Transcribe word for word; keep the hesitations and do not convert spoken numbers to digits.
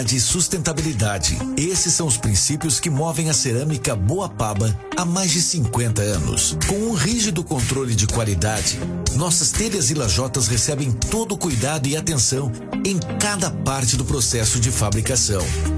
de sustentabilidade. Esses são os princípios que movem a cerâmica Boapaba há mais de cinquenta anos. Com um rígido controle de qualidade, nossas telhas e lajotas recebem todo o cuidado e atenção em cada parte do processo de fabricação.